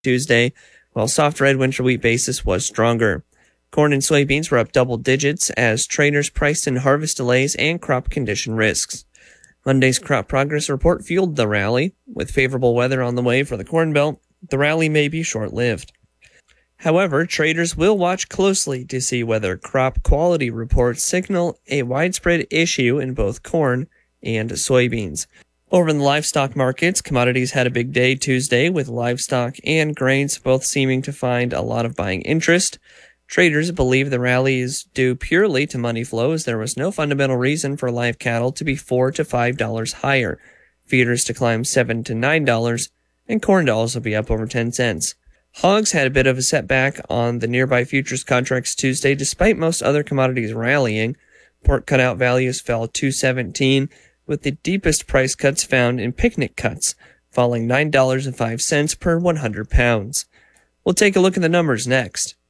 Tuesday, while soft red winter wheat basis was stronger. Corn and soybeans were up double digits as traders priced in harvest delays and crop condition risks. Monday's crop progress report fueled the rally. With favorable weather on the way for the Corn Belt, the rally may be short-lived. However, traders will watch closely to see whether crop quality reports signal a widespread issue in both corn and soybeans. Over in the livestock markets, commodities had a big day Tuesday, with livestock and grains both seeming to find a lot of buying interest. Traders believe the rally is due purely to money flow, as there was no fundamental reason for live cattle to be $4 to $5 higher, feeders to climb $7 to $9, and corn to also be up over 10 cents. Hogs had a bit of a setback on the nearby futures contracts Tuesday, despite most other commodities rallying. Pork cutout values fell $2.17, with the deepest price cuts found in picnic cuts, falling $9.05 per 100 pounds. We'll take a look at the numbers next.